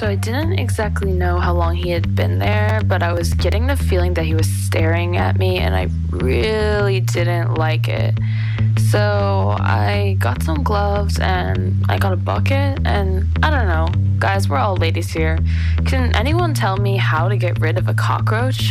So I didn't exactly know how long he had been there, but I was getting the feeling that he was staring at me, and I really didn't like it. So I got some gloves and I got a bucket, and I don't know. Guys, we're all ladies here. Can anyone tell me how to get rid of a cockroach?